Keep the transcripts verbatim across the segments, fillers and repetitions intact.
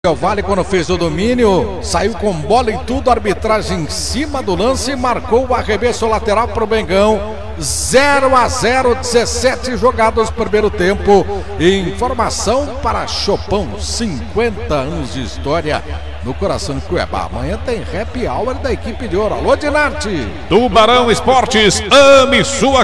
Del Valle, quando fez o domínio, saiu com bola e tudo, a arbitragem em cima do lance, marcou o arremesso lateral para o Mengão. zero a zero, dezessete jogadas primeiro tempo. Informação para Chopão, cinquenta anos de história no coração de Cuiabá. Amanhã tem happy hour da equipe de ouro. Alô, Dinarte! Tubarão Esportes, ame sua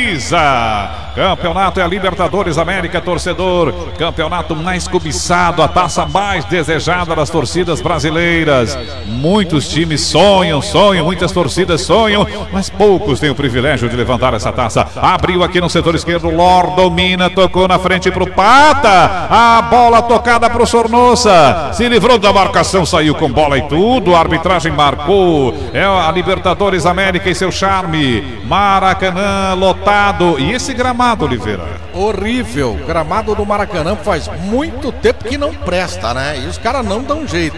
camisa. Campeonato é a Libertadores América, torcedor. Campeonato mais cobiçado, a taça mais desejada das torcidas brasileiras. Muitos times sonham, sonham, muitas torcidas sonham, mas poucos têm o privilégio de levantar essa taça. Abriu aqui no setor esquerdo, Lor domina, tocou na frente pro Pata. A bola tocada pro Sornosa. Se livrou da marcação, saiu com bola e tudo. A arbitragem marcou. É a Libertadores América e seu charme. Maracanã lotado. E esse gramado, Oliveira? Horrível. Gramado do Maracanã faz muito tempo que não presta, né? E os caras não dão jeito.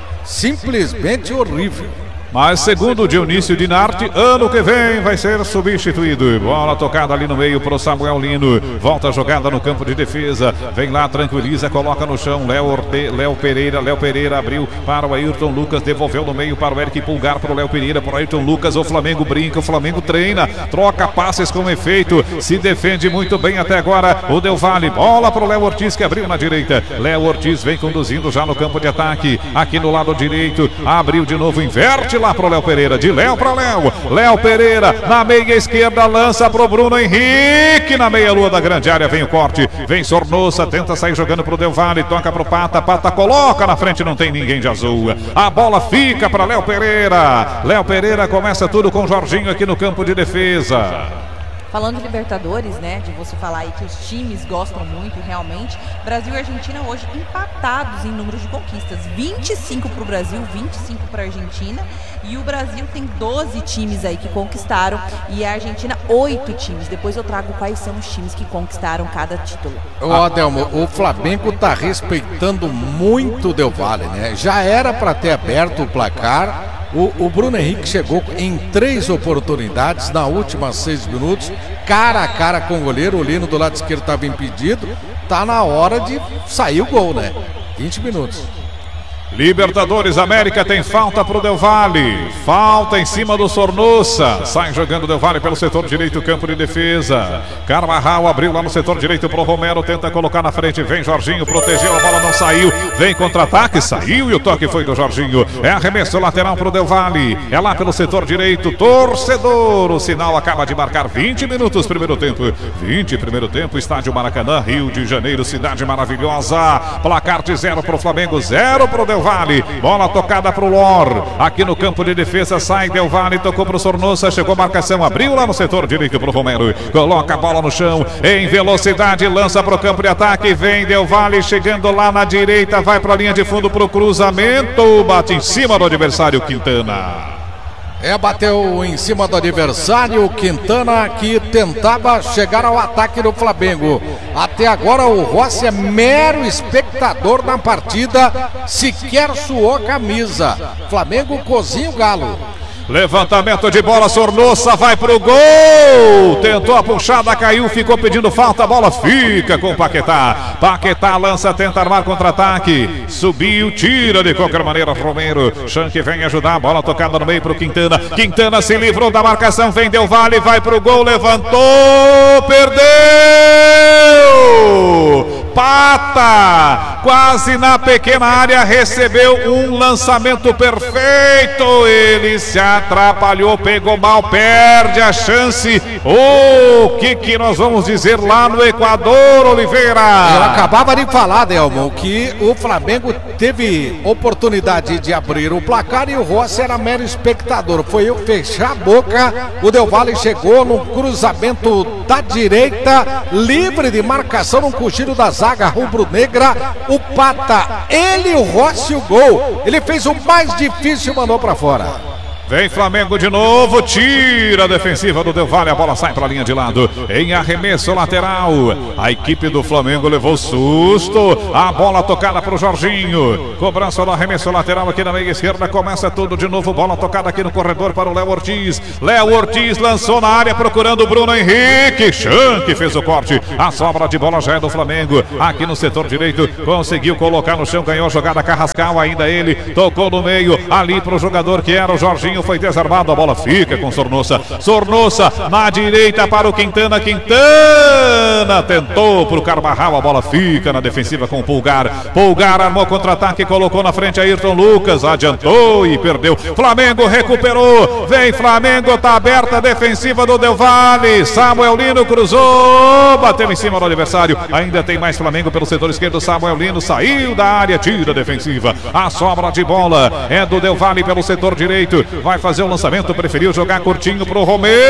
Simplesmente horrível. Mas segundo Dionísio Dinarte, ano que vem vai ser substituído. Bola tocada ali no meio pro Samuel Lino. Volta a jogada no campo de defesa. Vem lá, tranquiliza, coloca no chão. Léo Orte... Léo Pereira. Léo Pereira abriu para o Ayrton Lucas. Devolveu no meio para o Eric Pulgar, para o Léo Pereira, para o Ayrton Lucas. O Flamengo brinca, o Flamengo treina. Troca passes com efeito. Se defende muito bem até agora o Del Valle. Bola para o Léo Ortiz, que abriu na direita. Léo Ortiz vem conduzindo já no campo de ataque. Aqui no lado direito. Abriu de novo, inverte lá pro Léo Pereira, de Léo para Léo. Léo Pereira na meia esquerda, lança pro Bruno Henrique, na meia lua da grande área, vem o corte, vem Sornosa, tenta sair jogando pro Del Valle, toca pro Pata, Pata coloca na frente, não tem ninguém de azul. A bola fica para Léo Pereira. Léo Pereira começa tudo com Jorginho aqui no campo de defesa. Falando de Libertadores, né, de você falar aí que os times gostam muito, realmente, Brasil e Argentina hoje empatados em número de conquistas, vinte e cinco para o Brasil, vinte e cinco para a Argentina, e o Brasil tem doze times aí que conquistaram e a Argentina oito times. Depois eu trago quais são os times que conquistaram cada título. Ô Adelmo, o Flamengo tá respeitando muito o Del Valle, né? Já era para ter aberto o placar. O, o Bruno Henrique chegou em três oportunidades na última seis minutos, cara a cara com o goleiro. O Lino do lado esquerdo estava impedido. Tá na hora de sair o gol, né? vinte minutos. Libertadores América tem falta pro Del Valle. Falta em cima do Sornosa. Sai jogando Del Valle pelo setor direito, campo de defesa. Carvajal abriu lá no setor direito pro Romero. Tenta colocar na frente. Vem Jorginho, protegeu, a bola não saiu. Vem contra-ataque, saiu e o toque foi do Jorginho. É arremesso lateral pro Del Valle. É lá pelo setor direito. Torcedor, o sinal acaba de marcar vinte minutos primeiro tempo. vinte primeiro tempo, estádio Maracanã, Rio de Janeiro, cidade maravilhosa. Placar de zero pro Flamengo, zero pro Del Valle, bola tocada pro Lor, aqui no campo de defesa, sai Del Valle, tocou pro Sornosa, chegou a marcação, abriu lá no setor direito pro Romero, coloca a bola no chão, em velocidade, lança pro campo de ataque, vem Del Valle, chegando lá na direita, vai pra linha de fundo pro cruzamento, bate em cima do adversário Quintana. É, bateu em cima do adversário, Quintana, que tentava chegar ao ataque do Flamengo. Até agora o Rossi é mero espectador na partida, sequer suou camisa. Flamengo cozinha o galo. Levantamento de bola, Sornosa vai pro gol, tentou a puxada, caiu, ficou pedindo falta, a bola fica com o Paquetá. Paquetá lança, tenta armar contra-ataque, subiu, tira de qualquer maneira Romero. Shank vem ajudar, a bola tocada no meio pro Quintana. Quintana se livrou da marcação, vem Del Valle, vai pro gol, levantou, perdeu! Pata, quase na pequena área, recebeu um lançamento perfeito, ele se atrapalhou, pegou mal, perde a chance. O oh, que que nós vamos dizer lá no Equador, Oliveira? Eu acabava de falar, Delmo, que o Flamengo teve oportunidade de abrir o placar e o Rossi era mero espectador. Foi eu fechar a boca, o Del Valle chegou no cruzamento da direita, livre de marcação, no cochilo da zaga rubro-negra, o Pata, ele, o Rossi, o gol. Ele fez o mais difícil e mandou pra fora. Vem Flamengo de novo, tira a defensiva do Del Valle, a bola sai para a linha de lado, em arremesso lateral. A equipe do Flamengo levou susto, a bola tocada para o Jorginho, cobrança do arremesso lateral aqui na meia esquerda, começa tudo de novo, bola tocada aqui no corredor para o Léo Ortiz. Léo Ortiz lançou na área procurando o Bruno Henrique, Shank fez o corte, a sobra de bola já é do Flamengo, aqui no setor direito, conseguiu colocar no chão, ganhou a jogada Carrascal, ainda ele, tocou no meio, ali para o jogador que era o Jorginho, foi desarmado, a bola fica com Sornosa, Sornosa na direita para o Quintana, Quintana tentou para o Carvajal, a bola fica na defensiva com o Pulgar, Pulgar armou contra-ataque, colocou na frente Ayrton Lucas, adiantou e perdeu, Flamengo recuperou, vem Flamengo, tá aberta a defensiva do Del Valle, Samuel Lino cruzou, bateu em cima do adversário, ainda tem mais Flamengo pelo setor esquerdo, Samuel Lino saiu da área, tira a defensiva, a sobra de bola é do Del Valle pelo setor direito, vai fazer o lançamento, preferiu jogar curtinho pro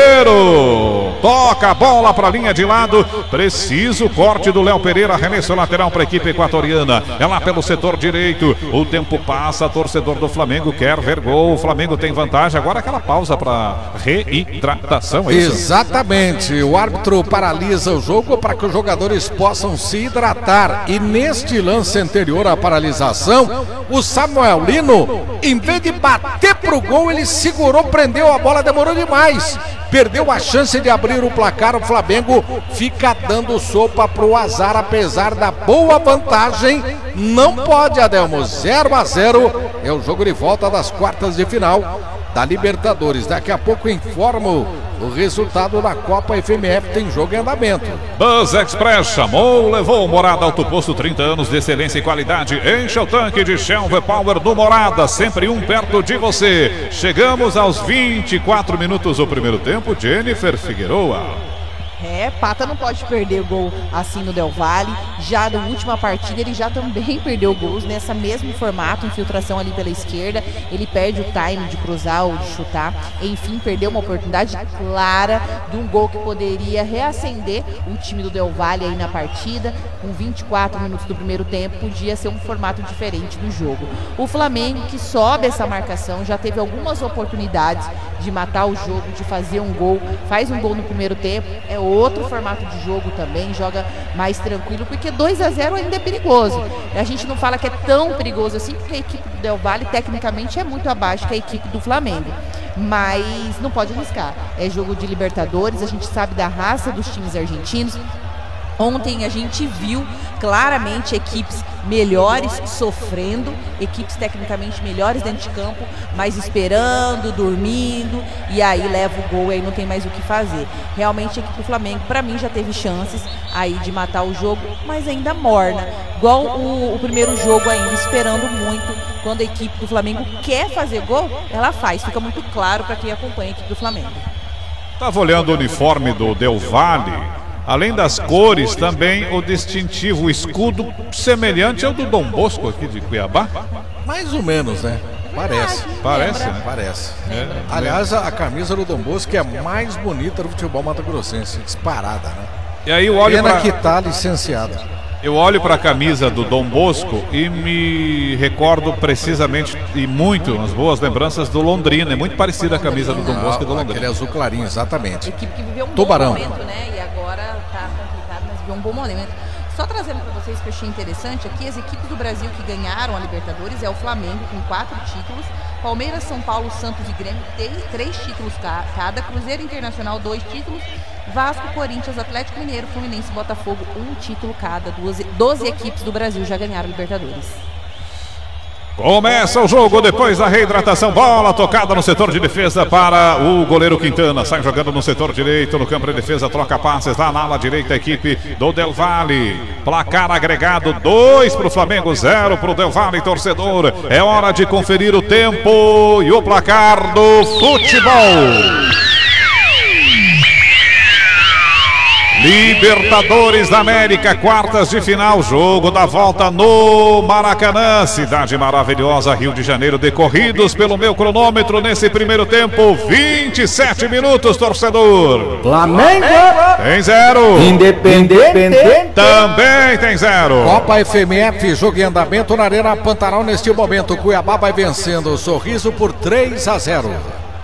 Romero, toca a bola para a linha de lado, preciso corte do Léo Pereira, arremesso lateral para a equipe equatoriana, é lá pelo setor direito, o tempo passa, torcedor do Flamengo quer ver gol, o Flamengo tem vantagem, agora aquela pausa para reidratação, é isso? Exatamente, o árbitro paralisa o jogo para que os jogadores possam se hidratar, e neste lance anterior à paralisação, o Samuel Lino, em vez de bater pro gol, ele segurou, prendeu a bola, demorou demais, perdeu a chance de abrir o placar, o Flamengo fica dando sopa pro azar, apesar da boa vantagem, não pode, Adelmo, zero a zero, é o jogo de volta das quartas de final da Libertadores. Daqui a pouco informo o resultado da Copa F M F, tem jogo em andamento. Bus Express chamou, levou Morada Alto Posto, trinta anos de excelência e qualidade. Encha o tanque de Shell V-Power do Morada, sempre um perto de você. Chegamos aos vinte e quatro minutos do primeiro tempo. Jennifer Figueroa. É, Pata não pode perder gol assim no Del Valle. Já na última partida ele já também perdeu gols nessa mesmo formato, infiltração ali pela esquerda. Ele perde o time de cruzar ou de chutar. Enfim, perdeu uma oportunidade clara de um gol que poderia reacender o time do Del Valle aí na partida. Com vinte e quatro minutos do primeiro tempo, podia ser um formato diferente do jogo. O Flamengo, que sobe essa marcação, já teve algumas oportunidades de matar o jogo, de fazer um gol. Faz um gol no primeiro tempo, é outro formato de jogo também, joga mais tranquilo, porque dois a zero ainda é perigoso. A gente não fala que é tão perigoso assim, porque a equipe do Del Valle tecnicamente é muito abaixo que a equipe do Flamengo, mas não pode arriscar. É jogo de Libertadores, a gente sabe da raça dos times argentinos. Ontem a gente viu claramente equipes melhores sofrendo, equipes tecnicamente melhores dentro de campo, mas esperando, dormindo, e aí leva o gol e aí não tem mais o que fazer. Realmente a equipe do Flamengo, para mim, já teve chances aí de matar o jogo, mas ainda morna. Igual o, o primeiro jogo ainda, esperando muito. Quando a equipe do Flamengo quer fazer gol, ela faz. Fica muito claro para quem acompanha a equipe do Flamengo. Estava olhando o uniforme do Del Valle. Além das cores, também o distintivo, o escudo semelhante ao do Dom Bosco aqui de Cuiabá. Mais ou menos, né? Parece. Parece, né? Parece. É. Aliás, a camisa do Dom Bosco é a mais bonita do futebol mato-grossense, disparada, né? E aí eu olho Pena pra... que tá licenciada. Eu olho para a camisa do Dom Bosco e me recordo precisamente e muito as boas lembranças do Londrina. É muito parecida a camisa do Dom Bosco e do Londrina. Aquele azul clarinho, exatamente. Equipe que viveu um Tubarão. bom momento, né? E agora tá complicado, mas viveu um bom momento. Só trazendo para vocês que eu achei interessante aqui, as equipes do Brasil que ganharam a Libertadores é o Flamengo com quatro títulos, Palmeiras, São Paulo, Santos e Grêmio tem três títulos cada, Cruzeiro Internacional dois títulos, Vasco, Corinthians, Atlético Mineiro, Fluminense e Botafogo um título cada. doze equipes do Brasil já ganharam a Libertadores. Começa o jogo depois da reidratação, bola tocada no setor de defesa para o goleiro Quintana, sai jogando no setor direito, no campo de defesa, troca passes lá na ala direita, a equipe do Del Valle, placar agregado, dois para o Flamengo, zero para o Del Valle, torcedor, é hora de conferir o tempo e o placar do futebol. Libertadores da América, quartas de final, jogo da volta no Maracanã, cidade maravilhosa, Rio de Janeiro, decorridos pelo meu cronômetro nesse primeiro tempo, vinte e sete minutos, torcedor. Flamengo tem zero. Independente também tem zero. Copa F M F, jogo em andamento na Arena Pantanal neste momento. Cuiabá vai vencendo o Sorriso por três a zero.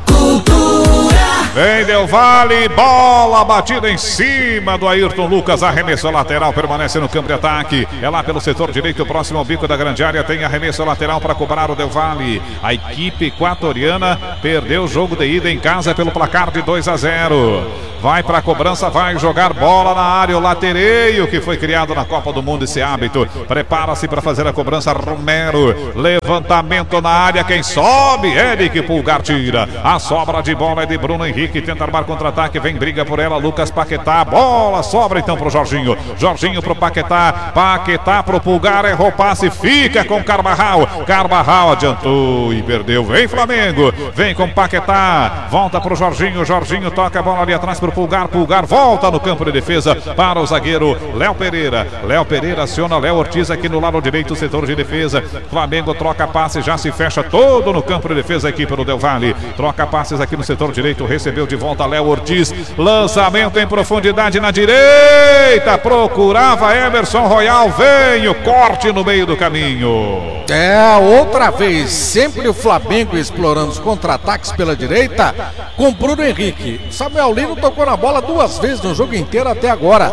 Vem Del Valle, bola batida em cima do Ayrton Lucas, arremesso lateral, permanece no campo de ataque, é lá pelo setor direito, próximo ao bico da grande área, tem arremesso lateral para cobrar o Del Valle. A equipe equatoriana perdeu o jogo de ida em casa pelo placar de dois a zero. Vai para a cobrança, vai jogar bola na área, o latereio que foi criado na Copa do Mundo, esse hábito. Prepara-se para fazer a cobrança, Romero, levantamento na área, quem sobe, Eric Pulgar tira. A sobra de bola é de Bruno Henrique, tenta armar contra-ataque, vem briga por ela, Lucas Paquetá, bola, sobra então pro Jorginho. Jorginho pro Paquetá, Paquetá pro Pulgar, errou passe, fica com Carvajal. Carvajal adiantou e perdeu, vem Flamengo, vem com Paquetá, volta pro Jorginho, Jorginho toca a bola ali atrás pro Pulgar, Pulgar volta no campo de defesa para o zagueiro Léo Pereira. Léo Pereira aciona Léo Ortiz aqui no lado direito, setor de defesa. Flamengo troca passes, já se fecha todo no campo de defesa aqui pelo Del Valle. Troca passes aqui no setor direito, recebeu de volta Léo Ortiz. Lançamento em profundidade na direita, procurava Emerson Royal, vem o corte no meio do caminho. É, outra vez, sempre o Flamengo explorando os contra-ataques pela direita com Bruno Henrique. Samuel Lino tocou na bola duas vezes no jogo inteiro até agora.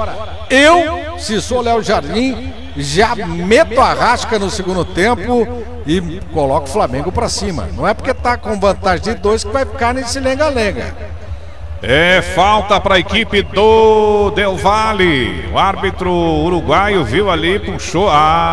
Eu, se sou Léo Jardim, já meto a rasca no segundo tempo e coloco o Flamengo pra cima. Não é porque tá com vantagem de dois que vai ficar nesse lenga-lenga. É falta para a equipe do Del Valle. O árbitro uruguaio viu ali, puxou.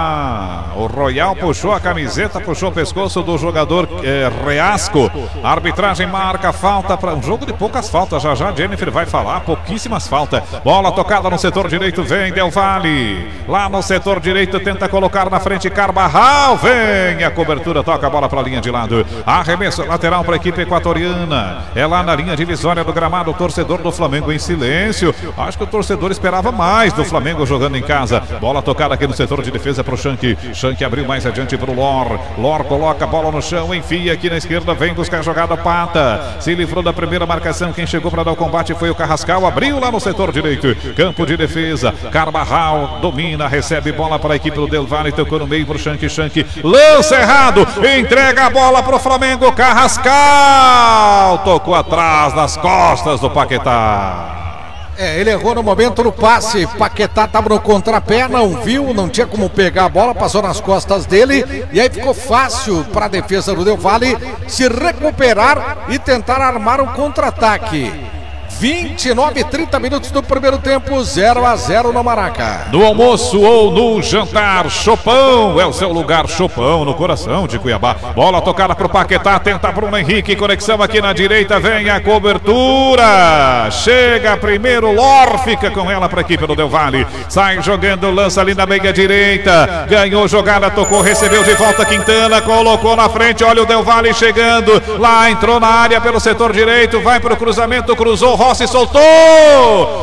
Ah, o Royal puxou a camiseta, puxou o pescoço do jogador é, Reasco. A arbitragem marca falta para um jogo de poucas faltas. Já já Jennifer vai falar, pouquíssimas faltas. Bola tocada no setor direito, vem Del Valle. Lá no setor direito tenta colocar na frente Carvajal. Vem a cobertura, toca a bola para a linha de lado. Arremesso lateral para a equipe equatoriana. É lá na linha divisória do gramado. O torcedor do Flamengo em silêncio. Acho que o torcedor esperava mais do Flamengo jogando em casa. Bola tocada aqui no setor de defesa para o Shank. Shank abriu mais adiante para o Lor. Lor coloca a bola no chão, enfia aqui na esquerda, vem buscar a jogada, Pata. Se livrou da primeira marcação. Quem chegou para dar o combate foi o Carrascal. Abriu lá no setor direito. Campo de defesa. Carvajal domina, recebe bola para a equipe do Del Valle. Tocou no meio para o Shank. Shank lança errado. Entrega a bola para o Flamengo. Carrascal tocou atrás nas costas do Paquetá. É, ele errou no momento do passe. Paquetá estava no contrapé, não viu, não tinha como pegar a bola, passou nas costas dele e aí ficou fácil para a defesa do Del Valle se recuperar e tentar armar um contra-ataque. vinte e nove, trinta minutos do primeiro tempo, zero a zero no Maraca. No almoço ou no jantar, Chopão é o seu lugar, Chopão, no coração de Cuiabá. Bola tocada pro Paquetá, tenta Bruno Henrique, conexão aqui na direita, vem a cobertura. Chega primeiro, Lor fica com ela para a equipe do Del Valle. Sai jogando, lança ali na meia direita, ganhou jogada, tocou, recebeu de volta Quintana, colocou na frente, olha o Del Valle chegando, lá entrou na área pelo setor direito, vai pro cruzamento, cruzou, Rossi soltou,